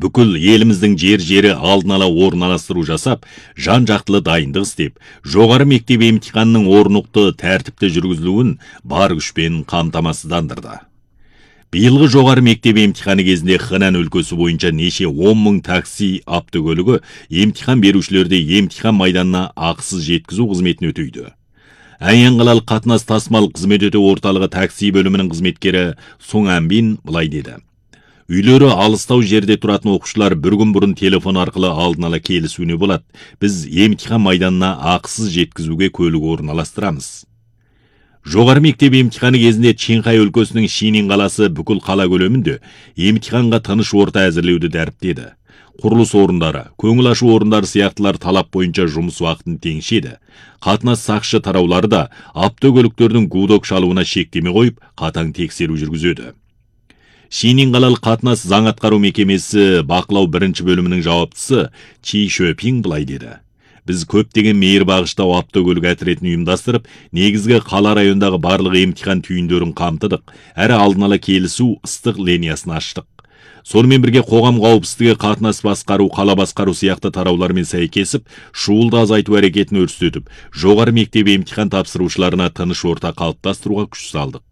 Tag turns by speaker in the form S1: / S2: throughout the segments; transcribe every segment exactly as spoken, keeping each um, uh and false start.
S1: бүкіл еліміздің жер-жері алдын ала орналастыру жасап, жан-жақтылы дайындық істеп, жоғары мектеп емтиханының орнықты тәртіпті жүргізілуін бар күшпен қамтамасыздандырды. Биылғы жоғары мектеп емтиханы кезінде Хынан өлкесі бойынша неше он мың такси автокөлігі емтихан берушілерді емтихан майданына ақысыз жеткізу қызметін өтейді. Аян қалалық қатынас тасымал қызмет өтеу орталығы такси бөлімінің қызметкері Соң Әмбин былай деді. Үйлері алыстау жерде тұратын оқушылар бір күн бұрын телефон арқылы алдын ала келісуіне болады. Біз емтихан майданына ақысыз жеткізуге көлік орналастырамыз. Жоғары мектеп емтиханы кезінде Чинхай өлкесінің Шинин қаласы бүкіл қала көлемінде емтиханға тыныш орта әзірлеуді дәріптеді. Құрылыс орындары, көңіл ашу орындары сияқтылар талап бойынша жұмыс уақытын теңшеді. Қатынас сақшы тараулары да автокөліктердің гудок шалуына шектеме қойып, қатаң тексеру жүргізеді. Шинин қалалық қатынас заң атқару мекемесі бақылау бірінші бөлімінің жауаптысы Чи Шөпинг былай деді. Біз көптеген мейір бағыштау автокөлік әтіретін ұйымдастырып, негізгі қала райондағы барлық емтихан түйіндерін қамтыдық, әрі алдын ала келісу ыстық линиясын аштық. Сонымен бірге қоғам қауіпсіздігі, қатынас басқару, қала басқару сияқты тараулармен сәйкесіп, шуылды азайту әрекетін өрістетіп, жоғары мектеп емтихан тапсырушыларына тыныш орта қалыптастыруға күш салдық.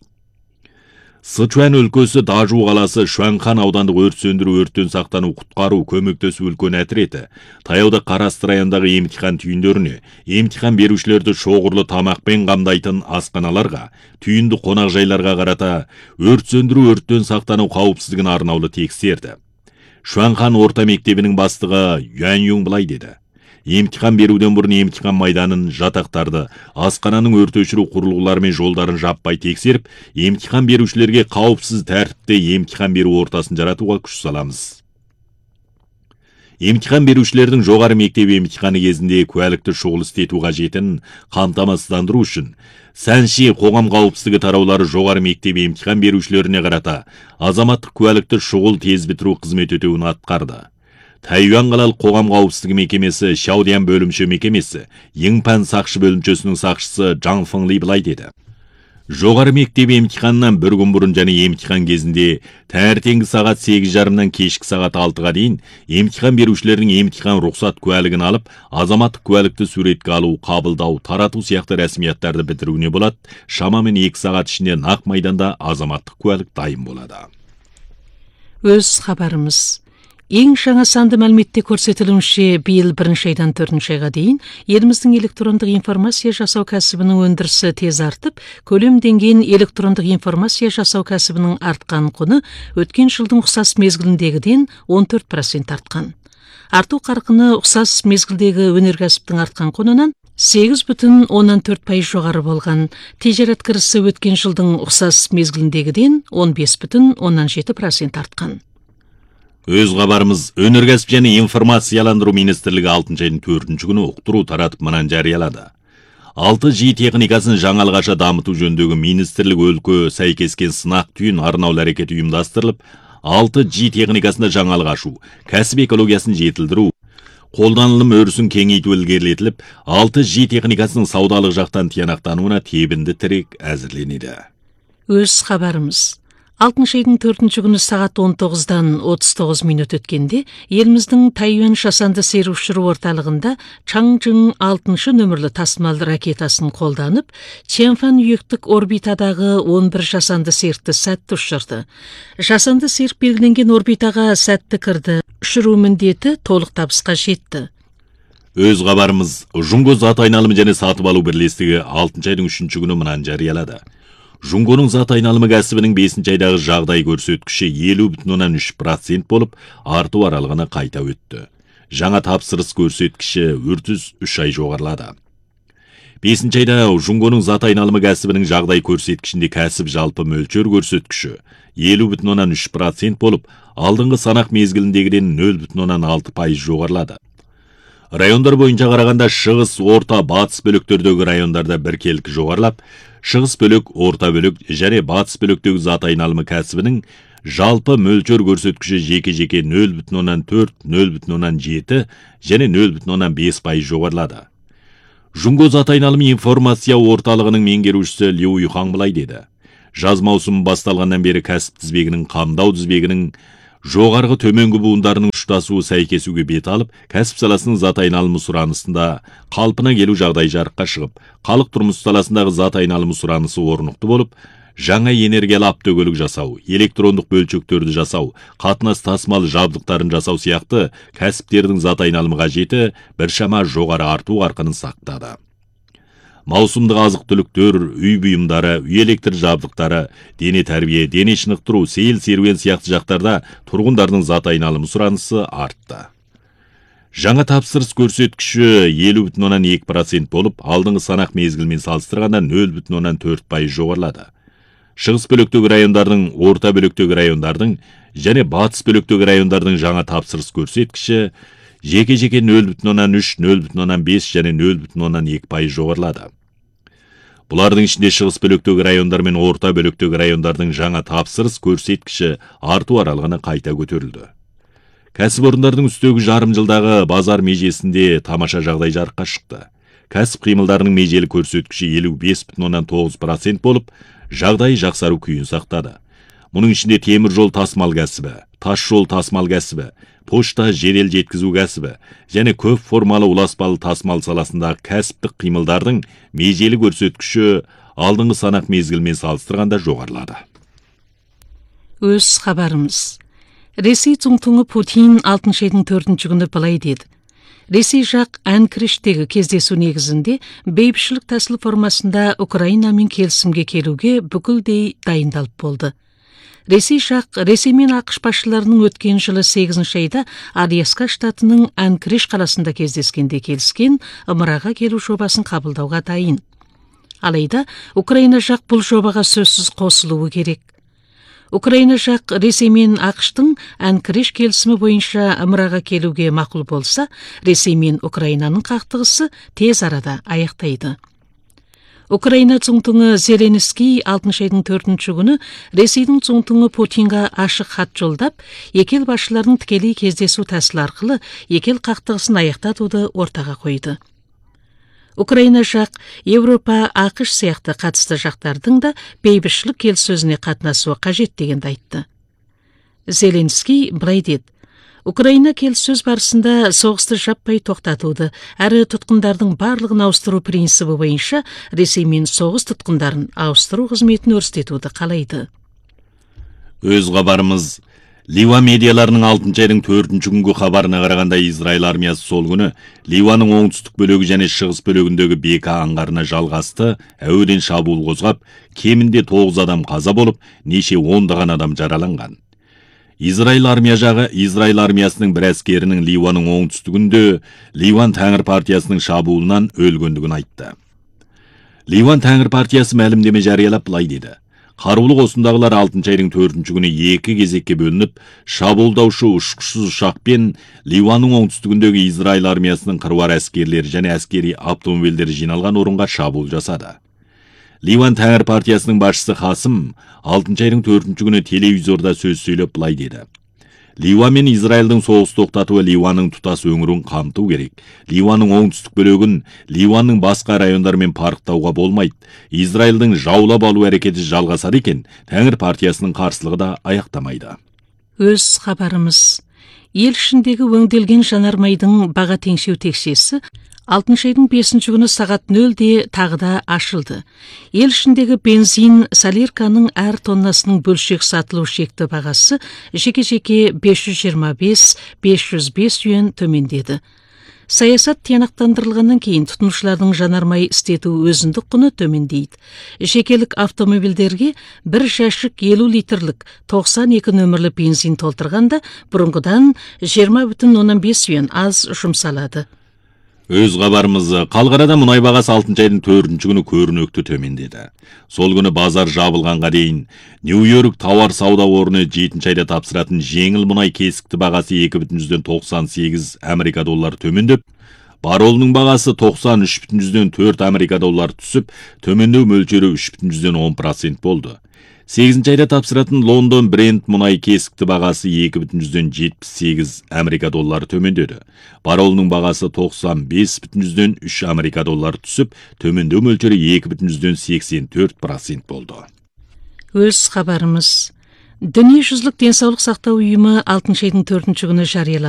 S1: Сычуан өлкесі Дажу қаласы Шуанхан аудандық өрт сөндіру, өрттен сақтану, құтқару, көмектесу үлкен әтіреті. Таяуда Қарасты райондағы емтихан түйіндеріне, емтихан берушілерді шоғырлы тамақпен қамдайтын асханаларға, түйінді қонақжайларға қарата өрт сөндіру, өрттен сақтану қауіпсіздігін арнаулы тексерді. Шуанхан орта мектебінің бастығы Юан Юн былай деді. Емтихан беруден бұрын емтихан майданын, жатақтарды, асхананың өрт өшіру құрылғылары мен жолдарын жаппай тексеріп, емтихан берушілерге қауіпсіз тәртіпте емтихан беру ортасын жаратуға күш саламыз. Емтихан берушілердің жоғары мектеп емтиханы кезінде куәлікті шұғыл істету қажетін қамтамасыздандыру үшін Сәнши қоғам қауіпсіздігі тараулары жоғары мектеп емтихан берушілеріне қарата азаматтық куәлікті шұғыл тез бітіру қызмет өтеуін атқарды. Тайюан қалалық қоғам қауіпсіздігі мекемесі Шаудиян бөлімші мекемесі Еңпән сақшы бөлімшесінің сақшысы Жан Фыңли былай деді. Жоғары мектеп емтиханынан бір күн бұрын және емтихан кезінде таңертеңгі сағат сегіз жарымнан кешкі сағат алтыға дейін емтихан берушілердің емтихан рұқсат куәлігін алып, азаматтық куәлікті суретке алу, қабылдау, тарату сияқты рәсмияттарды бітіруіне болады. Шамамен екі сағат ішінде нақ майданда азаматтық куәлік дайын болады.
S2: Өз хабарымыз. Ең жаңа санды мәліметте көрсетілуінше, биыл бірінші айдан төртінші айға дейін еліміздің электрондық информация жасау кәсібінің өндірісі тез артып, көлем деңгейін электрондық информация жасау кәсібінің артқан құны өткен жылдың ұқсас мезгіліндегіден он төрт процент артқан. Арту қарқыны ұқсас мезгілдегі өнеркәсіптің артқан құнынан сегіз бүтін оннан төрт пайыз жоғары болған. Тижарат кірісі өткен жылдың ұқсас мезгіліндегіден он бес бүтін оннан жеті процент артқан.
S1: Өз хабарымыз өнеркәсіп және информацияландыру министрлігі алтыншы айдың төртінші күні ұқтыру таратып мынаны жариялады. алты джи техникасын жаңалғаша дамыту жөніндегі министрлік өлкө сәйкескен сынақ түйін арнаулы әрекет ұйымдастырылып, алты джи техникасында жаңалғашу, кәсіп экологиясын жетілдіру, қолданылым өрісін кеңейту ілгерілетіліп, алты джи техникасының саудалық жақтан тиянақтануына тебінді тірек әзірленеді.
S2: Өз хабарымыз. алтыншы айдың төртінші күні сағат он тоғыздан отыз тоғыз минут өткенде еліміздің Тайюан жасанды сер ұшыру орталығында Чаңжың алтыншы нөмірлі тасымал ракетасын қолданып, Чэнфан үйектік орбитадағы он бір жасанды серікті сәтті ұшырды. Жасанды серік белгіленген орбитаға сәтті кірді. Ұшыру міндеті толық табысқа жетті.
S1: Өз хабарымыз. Жұңго зат айналымы және сатып алу бірлестігі алтыншы айдың үшінші күні мынаны жариялады. Жұңгоның зат айналымы кәсібінің бесінші айдағы жағдай көрсеткіші елу бүтін оннан үш процент болып, арту аралығына қайта өтті. Жаңа тапсырыс көрсеткіші отыз үш ай жоғарылады. бесінші айда Жұңгоның зат айналымы кәсібінің жағдай көрсеткішінде кәсіп жалпы мөлшер көрсеткіші елу бүтін оннан үш процент болып, алдыңғы санақ мезгіліндегіден нөл бүтін оннан алты пайыз жоғарылады. Райондар бойынша қарағанда шығыс, орта, батыс бөліктердегі райондарда біркелкі жоғарылап, шығыс бөлік, орта бөлік және батыс бөліктегі зат айналымы кәсібінің жалпы мөлшер көрсеткіші жеке-жеке нөл бүтін оннан төрт, нөл бүтін оннан жеті және нөл бүтін оннан бес пайыз жоғарылады. Жұңго зат айналымы информация орталығының меңгерушісі Лю Юхан былай деді. Жаз маусымы басталғаннан бері кәсіп тізбегінің, қамдау тізбегінің жоғарғы төменгі буындарының ұштасуы сәйкесуге бет алып, кәсіп саласының зат айналымы сұранысында қалпына келу жағдай жарыққа шығып, халық тұрмыс саласындағы зат айналымы сұранысы орнықты болып, жаңа энергиялы автокөлік жасау, электрондық бөлшектерді жасау, қатынас тасымалы жабдықтарын жасау сияқты кәсіптердің зат айналымы қажеті біршама жоғары арту қарқынын сақтады. Маусымдық азық-түліктер, үй бұйымдары, үй электр жабдықтары, дене тәрбие, дене шынықтыру, сейіл серуен сияқты жақтарда тұрғындардың зат айналымы сұранысы артты. Жаңа тапсырыс көрсеткіші елу бүтін оннан екі процент болып, алдыңғы санақ мезгілімен салыстырғанда нөл бүтін оннан төрт пайыз жоғарылады. Шығыс бөліктегі райондардың, орта бөліктегі райондардың және батыс бөліктегі райондардың жаңа тапсырыс көрсеткіші жеке-жеке нөл бүтін оннан үш, нөл бүтін оннан бес және нөл бүтін оннан екі пайыз жоғарылады. Бұлардың ішінде шығыс бөліктегі райондар мен орта бөліктегі райондардың жаңа тапсырыс көрсеткіші арту аралығына қайта көтерілді. Кәсіпорындардың үстегі жарым жылдағы базар межесінде тамаша жағдай жарыққа шықты. Кәсіп қимылдарының межелі көрсеткіші елу бес бүтін оннан тоғыз процент болып, жағдай жақсару күйін сақтады. Мұның ішінде темір жол тасымал кәсібі, тас жол тасымал кәсібі, пошта жедел жеткізу кәсібі және көп формалы ұласпалы тасымал саласындағы кәсіптік қимылдардың межелі көрсеткіші алдыңғы санақ мезгілімен салыстырғанда жоғарылады.
S2: Өз хабарымыз. Ресей Цзуңтуңы Путин алтыншы айдың төртінші күні былай деді. Ресей жақ Анкараштегі кездесу негізінде бейбітшілік тәсіл формасында Украинамен келісімге келуге бүкілдей дайындалып болды. Ресей жақ Ресей мен ақш басшыларының өткен жылы сегізінші айда Аляска штатының Анкараш қаласында кездескенде келіскен ымыраға келу жобасын қабылдауға дайын. Алайда Украина жақ бұл жобаға сөзсіз қосылуы керек. Украина жақ Ресей мен ақштың Анкараш келісімі бойынша ымыраға келуге мақұл болса, Ресей мен Украинаның қақтығысы тез арада аяқтайды. Украина Цзуңтуңы Зеленский алтыншы айдың төртінші күні Ресейдің Цзуңтуңы Путинға ашық хат жолдап, екі ел басшыларының тікелей кездесу тәсілі арқылы екі ел қақтығысын аяқтатуды ортаға қойды. Украина жақ Европа, ақш сияқты қатысты жақтардың да бейбітшілік келіссөзіне қатынасуы қажет дегенді айтты. Зеленский былай деді: Украина келіссөз барысында соғысты жаппай тоқтатуды, әрі тұтқындардың барлығын ауыстыру принципі бойынша Ресей мен соғыс тұтқындарын ауыстыру қызметін өрістетуді қалайды.
S1: Өз хабарымыз. Ливан медиаларының алтыншы айдың төртінші күнгі хабарына қарағанда Израиль армиясы сол күні Ливанның оңтүстік бөлігі және шығыс бөлігіндегі Бека аңғарына жалғасты әуеден шабуыл қозғап, кемінде тоғыз адам қаза болып, неше ондаған адам жараланған. Израиль армия жағы Израиль армиясының бір әскерінің Ливанның оңтүстігінде Ливан Тәңір партиясының шабуылынан өлгендігін айтты. Ливан Тәңір партиясы мәлімдеме жариялап былай деді: Қарулы қосындағылар алтыншы айдың төртінші күні екі кезекке бөлініп, шабуылдаушы ұшқышсыз ұшақпен Ливанның оңтүстігіндегі Израиль армиясының қыруар әскерлері және әскери автомобильдері жиналған орынға шабуыл жасады. Ливан Тәңір партиясының басшысы Хасым алтыншы айдың төртінші күні телевизорда сөз сөйлеп былай деді: Ливан мен Израильдің соғыс тоқтатуы Ливанның тұтас өңірін қамту керек. Ливанның оңтүстік бөлігін Ливанның басқа райондарымен парықтауға болмайды. Израильдің жаулап алу әрекеті жалғасады екен, Тәңір партиясының қарсылығы да аяқтамайды.
S2: Өз хабарымыз. Ел ішіндегі өңделген жанармайдың баға теңшеу текшесі алтыншы айдың бесінші күні сағат нөлде тағы да ашылды. Ел ішіндегі бензин солярканың әр тоннасының бөлшек сатылу шекті бағасы жеке-жеке бес жүз жиырма бес - бес жүз бес юан төмендеді. Саясат тиянақтандырылғаннан кейін тұтынушылардың жанармай істету өзіндік құны төмендейді. Жекелік автомобильдерге бір жәшік елу литрлік тоқсан екі нөмірлі бензин толтырғанда бұрынғыдан жиырма бүтін оннан бес юан аз жұмсалады.
S1: Өз хабарымыз. Қалғарада мұнай бағасы алтыншы айдың төртінші күні көрінікті төмендеді. Сол күні базар жабылғанға дейін Нью-Йорк тауар сауда орны жетінші айда тапсыратын жеңіл мұнай кесікті бағасы екі бүтін жүзден тоқсан сегіз Америка доллары төмендеп, баролының бағасы тоқсан үш бүтін жүзден төрт Америка доллары түсіп, төмендеу мөлшері үш бүтін жүзден он процент болды. сегізінші айда тапсыратын Лондон Брент мұнай кесікті бағасы екі бүтін жүзден жетпіс сегіз Америка доллары төмендеді. Баролының бағасы тоқсан бес бүтін жүзден үш Америка доллары түсіп, төмендеу мөлшері екі бүтін жүзден сексен төрт процент болды.
S2: Өз хабарымыз. Дүниежүзілік денсаулық сақтау ұйымы алтыншы айдың төртінші күні жариялады.